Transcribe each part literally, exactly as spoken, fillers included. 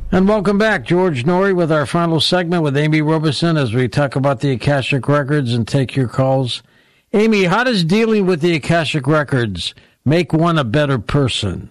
And welcome back, George Noory, with our final segment with Amy Robeson as we talk about the Akashic Records and take your calls. Amy, how does dealing with the Akashic Records make one a better person?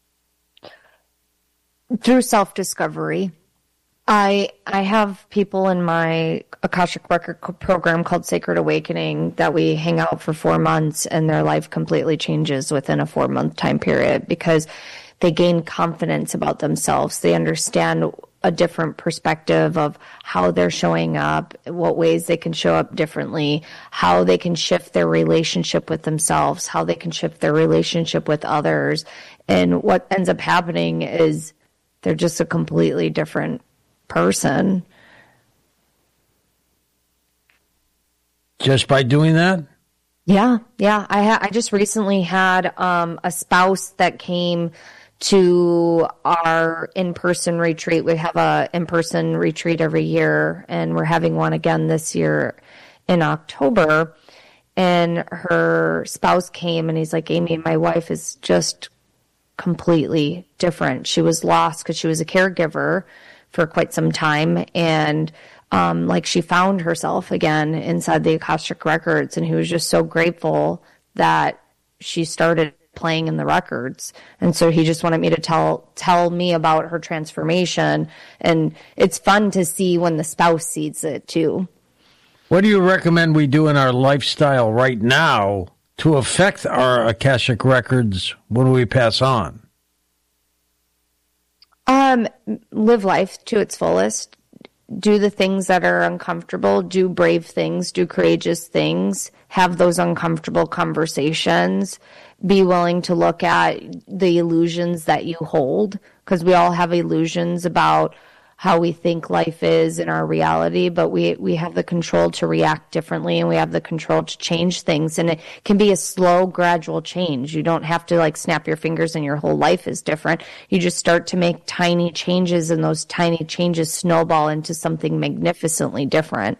Through self-discovery. I I have people in my Akashic Record program called Sacred Awakening that we hang out for four months and their life completely changes within a four-month time period because they gain confidence about themselves. They understand a different perspective of how they're showing up, what ways they can show up differently, how they can shift their relationship with themselves, how they can shift their relationship with others. And what ends up happening is they're just a completely different person. Just by doing that? Yeah, yeah. I ha- I just recently had um, a spouse that came to our in-person retreat. We have a in-person retreat every year, and we're having one again this year in October. And her spouse came, and he's like, Amy, my wife is just completely different. She was lost because she was a caregiver for quite some time, and um, like she found herself again inside the Akashic Records, and he was just so grateful that she started playing in the records. And so he just wanted me to tell tell me about her transformation, and it's fun to see when the spouse sees it too. What do you recommend we do in our lifestyle right now to affect our Akashic Records when we pass on? Um, live life to its fullest. Do the things that are uncomfortable. Do brave things. Do courageous things. Have those uncomfortable conversations. Be willing to look at the illusions that you hold, because we all have illusions about how we think life is in our reality, but we, we have the control to react differently, and we have the control to change things. And it can be a slow, gradual change. You don't have to like snap your fingers and your whole life is different. You just start to make tiny changes, and those tiny changes snowball into something magnificently different.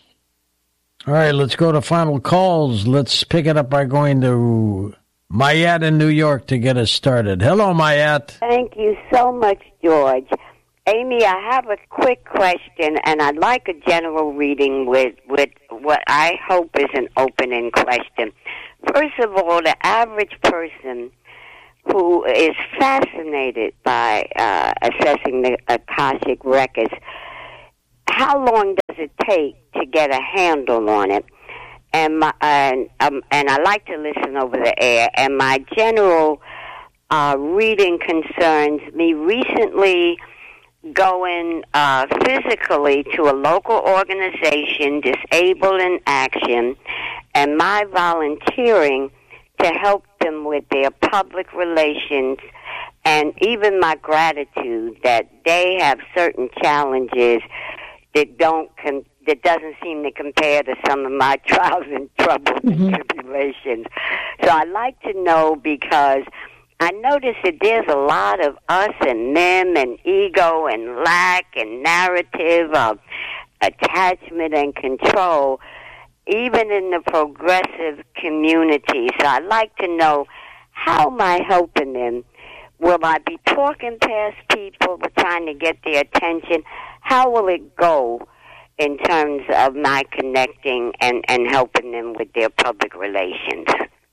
All right, let's go to final calls. Let's pick it up by going to Mayat in New York to get us started. Hello, Mayat. Thank you so much, George. Amy, I have a quick question, and I'd like a general reading with, with what I hope is an open-end question. First of all, the average person who is fascinated by uh, assessing the Akashic Records, how long does it take to get a handle on it? And my, and, um, and I like to listen over the air, and my general uh, reading concerns me recently going uh, physically to a local organization, Disabled in Action, and my volunteering to help them with their public relations, and even my gratitude that they have certain challenges that don't con- that doesn't seem to compare to some of my trials and troubles mm-hmm. and tribulations. So I'd like to know, because I notice that there's a lot of us and them and ego and lack and narrative of attachment and control, even in the progressive community. So I'd like to know, how am I helping them? Will I be talking past people, trying to get their attention? How will it go in terms of my connecting and, and helping them with their public relations?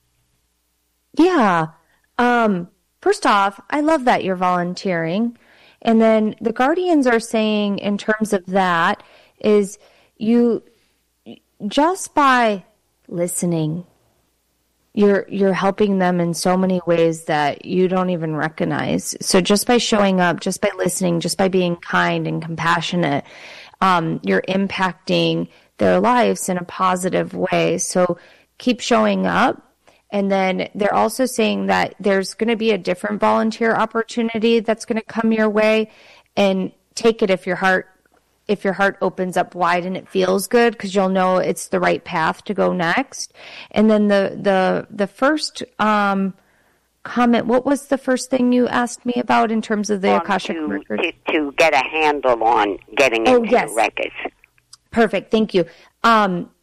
Yeah. Um, first off, I love that you're volunteering. And then the Guardians are saying, in terms of that, is you, just by listening, you're, you're helping them in so many ways that you don't even recognize. So just by showing up, just by listening, just by being kind and compassionate, um, you're impacting their lives in a positive way. So keep showing up. And then they're also saying that there's going to be a different volunteer opportunity that's going to come your way, and take it if your heart, if your heart opens up wide and it feels good, because you'll know it's the right path to go next. And then the, the, the first, um, comment, what was the first thing you asked me about in terms of the um, Akashic to, Records? To, to get a handle on getting oh, into yes. the records. Perfect. Thank you. Um,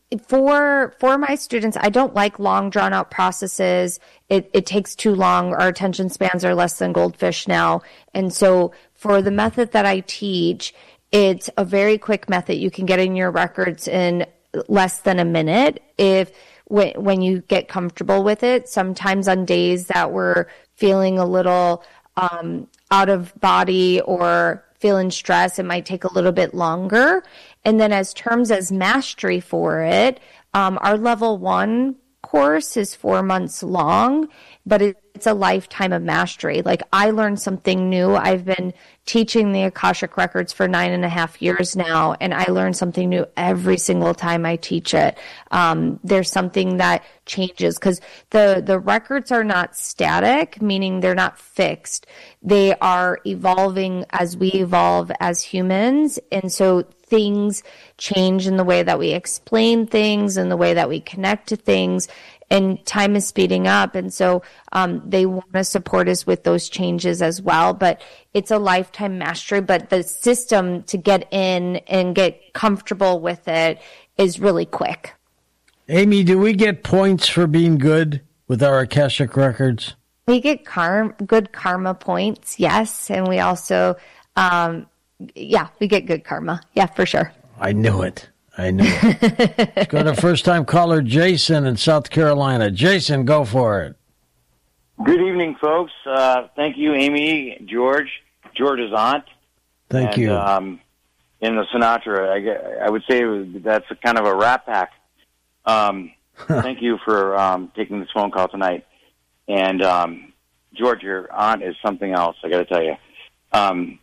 for for my students, I don't like long drawn out processes. It it takes too long. Our attention spans are less than goldfish now. And so for the method that I teach, it's a very quick method. You can get in your records in less than a minute if when when you get comfortable with it. Sometimes on days that we're feeling a little um, out of body or feeling stressed, it might take a little bit longer. And then as terms as mastery for it, um, our level one course is four months long, but it, it's a lifetime of mastery. Like I learned something new. I've been teaching the Akashic Records for nine and a half years now, and I learn something new every single time I teach it. Um, there's something that changes because the, the records are not static, meaning they're not fixed. They are evolving as we evolve as humans. And so things change in the way that we explain things and the way that we connect to things. And time is speeding up. And so um, they want to support us with those changes as well. But it's a lifetime mastery. But the system to get in and get comfortable with it is really quick. Amy, do we get points for being good with our Akashic Records? We get car- good karma points, yes. And we also, um, yeah, we get good karma. Yeah, for sure. I knew it. I knew it. Let's go to first-time caller Jason in South Carolina. Jason, go for it. Good evening, folks. Uh, thank you, Amy, George, George's aunt. Thank and, you. Um, in the Sinatra, I, I would say it was, that's a kind of a rap pack. Um, thank you for um, taking this phone call tonight. And um, George, your aunt is something else, I got to tell you. Um,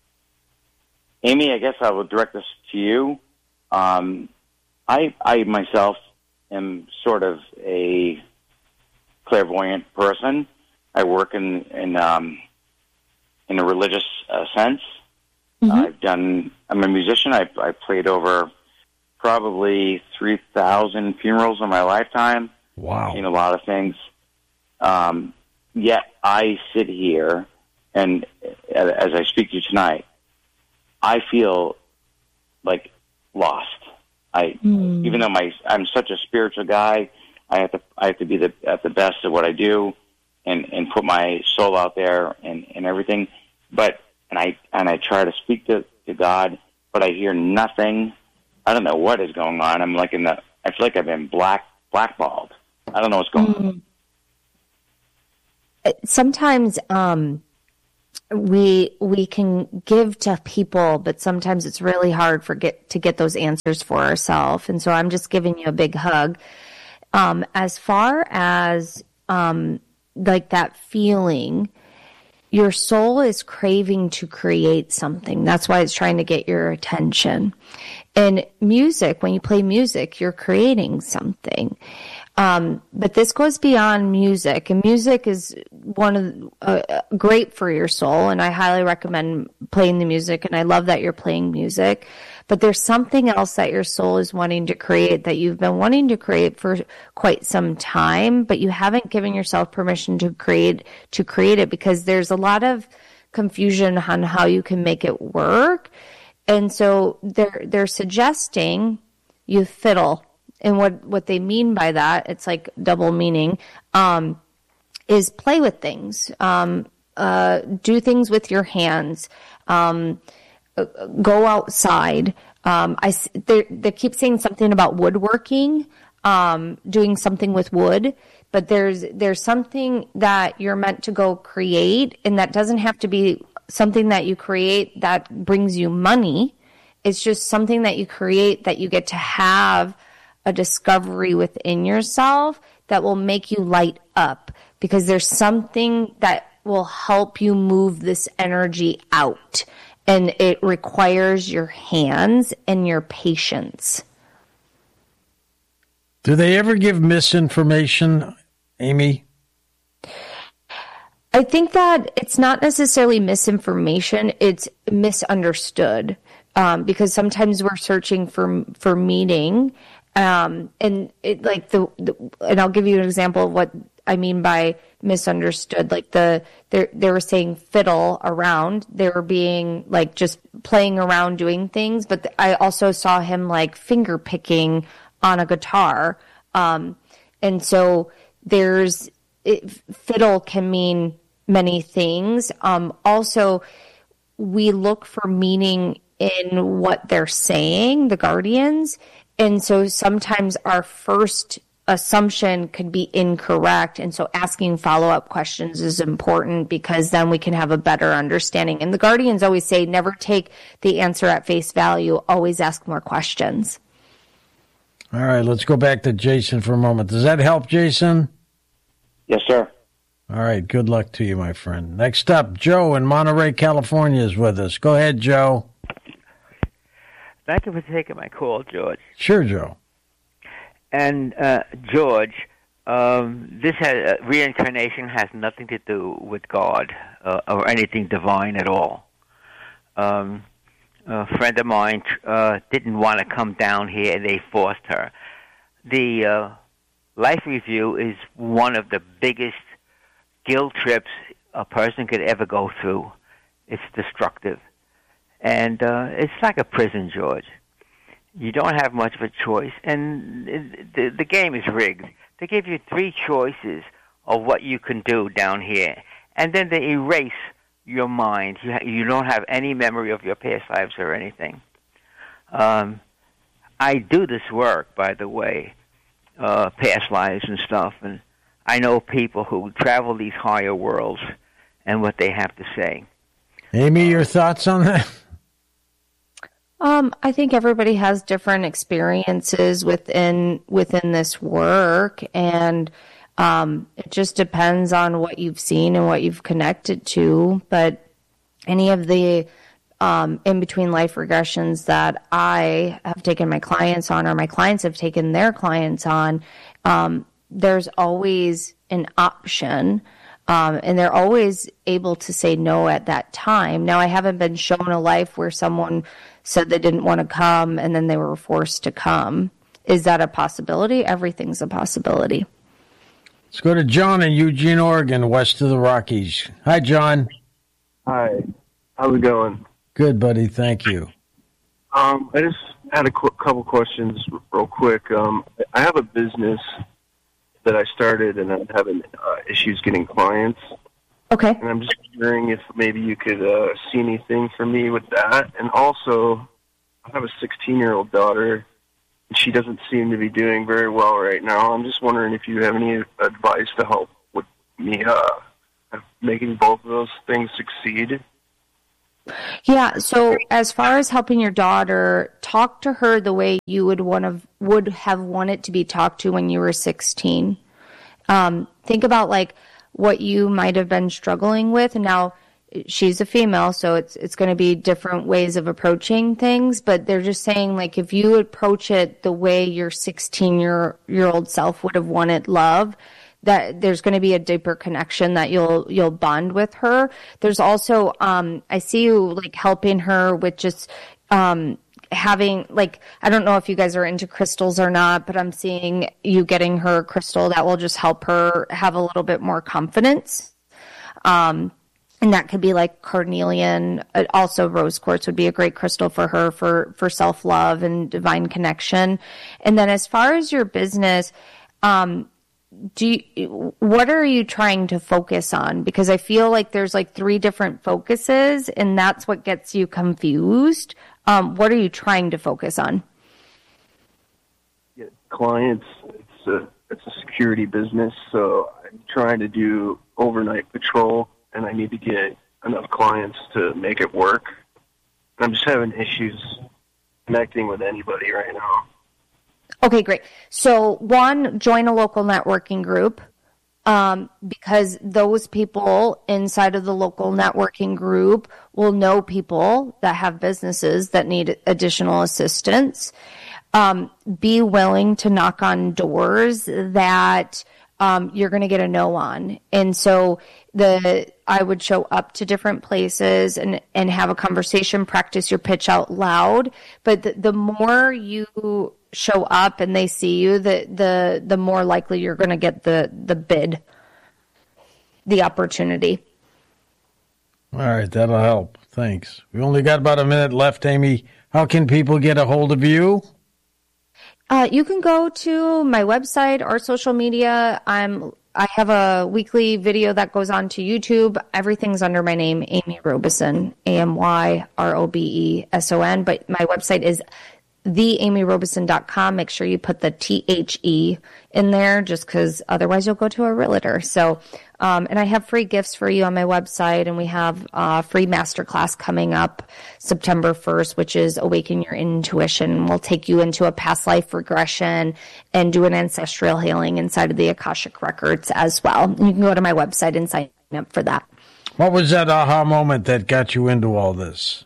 Amy, I guess I will direct this to you. Um, I, I myself am sort of a clairvoyant person. I work in in um, in a religious uh, sense. Mm-hmm. I've done. I'm a musician. I I played over probably three thousand funerals in my lifetime. Wow, seen a lot of things. Um, yet I sit here, and as I speak to you tonight, I feel like lost. I, mm. even though my, I'm such a spiritual guy, I have to, I have to be the, at the best of what I do and, and put my soul out there and, and everything. But, and I, and I try to speak to, to God, but I hear nothing. I don't know what is going on. I'm like in the, I feel like I've been black, blackballed. I don't know what's going mm. on. Sometimes, um, we we can give to people, but sometimes it's really hard for get to get those answers for ourselves. And so I'm just giving you a big hug. Um, as far as um, like that feeling, your soul is craving to create something. That's why it's trying to get your attention. And music, when you play music, you're creating something. Um, but this goes beyond music, and music is one of uh, great for your soul. And I highly recommend playing the music. And I love that you're playing music. But there's something else that your soul is wanting to create that you've been wanting to create for quite some time, but you haven't given yourself permission to create to create it because there's a lot of confusion on how you can make it work. And so they're they're suggesting you fiddle. And what, what they mean by that, it's like double meaning, um, is play with things, um, uh, do things with your hands, um, go outside. Um, I, they, they keep saying something about woodworking, um, doing something with wood, but there's, there's something that you're meant to go create, and that doesn't have to be something that you create that brings you money. It's just something that you create that you get to have a discovery within yourself that will make you light up, because there's something that will help you move this energy out, and it requires your hands and your patience. Do they ever give misinformation, Amy? I think that it's not necessarily misinformation, it's misunderstood, um, because sometimes we're searching for for meaning. Um, and it like the, the, and I'll give you an example of what I mean by misunderstood. Like the, they they were saying fiddle around. They were being like just playing around doing things. But I also saw him like finger picking on a guitar. Um, and so there's, it, fiddle can mean many things. Um, also, we look for meaning in what they're saying, the guardians. And so sometimes our first assumption could be incorrect. And so asking follow-up questions is important because then we can have a better understanding. And the guardians always say, never take the answer at face value. Always ask more questions. All right, let's go back to Jason for a moment. Does that help, Jason? Yes, sir. All right, good luck to you, my friend. Next up, Joe in Monterey, California is with us. Go ahead, Joe. Thank you for taking my call, George. Sure, Joe. And uh, George, um, this has, uh, reincarnation has nothing to do with God uh, or anything divine at all. Um, a friend of mine uh, didn't want to come down here, and they forced her. The uh, life review is one of the biggest guilt trips a person could ever go through. It's destructive. And uh, it's like a prison, George. You don't have much of a choice. And it, the, the game is rigged. They give you three choices of what you can do down here. And then they erase your mind. You, ha- you don't have any memory of your past lives or anything. Um, I do this work, by the way, uh, past lives and stuff. And I know people who travel these higher worlds and what they have to say. Amy, your thoughts on that? Um, I think everybody has different experiences within within this work, and um, it just depends on what you've seen and what you've connected to. But any of the um, in-between life regressions that I have taken my clients on, or my clients have taken their clients on, um, there's always an option. Um, and they're always able to say no at that time. Now, I haven't been shown a life where someone said they didn't want to come and then they were forced to come. Is that a possibility? Everything's a possibility. Let's go to John in Eugene, Oregon, west of the Rockies. Hi, John. Hi. How's it going? Good, buddy. Thank you. Um, I just had a qu- couple questions real quick. Um, I have a business that I started, and I'm having uh, issues getting clients. Okay. And I'm just wondering if maybe you could uh, see anything for me with that. And also, I have a sixteen-year-old daughter, and she doesn't seem to be doing very well right now. I'm just wondering if you have any advice to help with me uh, making both of those things succeed. Yeah, so as far as helping your daughter, talk to her the way you would want to, would have wanted to be talked to when you were sixteen. Um, think about like what you might have been struggling with. Now, she's a female, so it's it's going to be different ways of approaching things, but they're just saying like if you approach it the way your sixteen-year-old self would have wanted love, that there's going to be a deeper connection that you'll you'll bond with her. There's also um I see you like helping her with just um having like I don't know if you guys are into crystals or not, but I'm seeing you getting her a crystal that will just help her have a little bit more confidence. Um and that could be like carnelian. Also, rose quartz would be a great crystal for her for for self-love and divine connection. And then as far as your business, um Do you, what are you trying to focus on? Because I feel like there's like three different focuses, and that's what gets you confused. Um, what are you trying to focus on? Yeah, clients, it's a it's a security business, so I'm trying to do overnight patrol, and I need to get enough clients to make it work. I'm just having issues connecting with anybody right now. Okay, great. So one, join a local networking group um, because those people inside of the local networking group will know people that have businesses that need additional assistance. Um, be willing to knock on doors that um, you're going to get a no on. And so the I would show up to different places and, and have a conversation, practice your pitch out loud. But the, the more you show up and they see you, the the the more likely you're going to get the the bid, the opportunity. All right, that'll help. Thanks. We only got about a minute left, Amy. How can people get a hold of you? Uh, you can go to my website or social media. I'm I have a weekly video that goes on to YouTube. Everything's under my name, Amy Robeson, A M Y R O B E S O N. But my website is the amy robeson dot com. Make sure you put the T H E in there, just because otherwise you'll go to a realtor. So, um, and I have free gifts for you on my website, and we have a free masterclass coming up September first, which is Awaken Your Intuition. We'll take you into a past life regression and do an ancestral healing inside of the Akashic Records as well. And you can go to my website and sign up for that. What was that aha moment that got you into all this?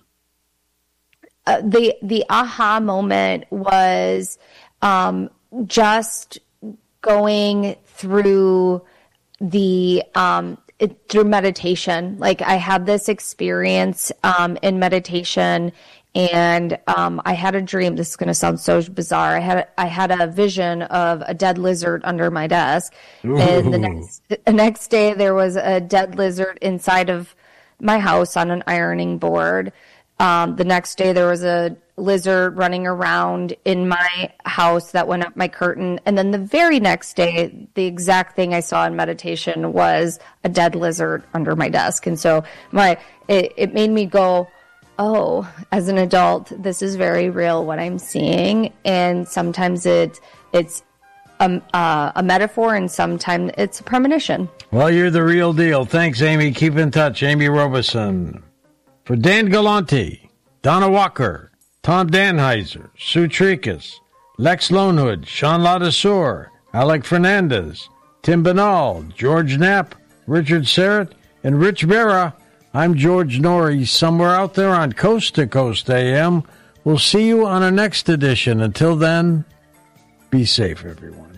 Uh, the the aha moment was um, just going through the um, it, through meditation. Like, I had this experience um, in meditation, and um, I had a dream. This is going to sound so bizarre. I had I had a vision of a dead lizard under my desk, Ooh. and the next the next day there was a dead lizard inside of my house on an ironing board. Um, the next day there was a lizard running around in my house that went up my curtain. And then the very next day, the exact thing I saw in meditation was a dead lizard under my desk. And so my, it, it made me go, oh, as an adult, this is very real what I'm seeing. And sometimes it, it's a, uh, a metaphor, and sometimes it's a premonition. Well, you're the real deal. Thanks, Amy. Keep in touch. Amy Robeson. For Dan Galante, Donna Walker, Tom Danheiser, Sue Tricas, Lex Lonehood, Sean Ladassour, Alec Fernandez, Tim Banal, George Knapp, Richard Serrett, and Rich Vera, I'm George Norrie, somewhere out there on Coast to Coast A M. We'll see you on our next edition. Until then, be safe, everyone.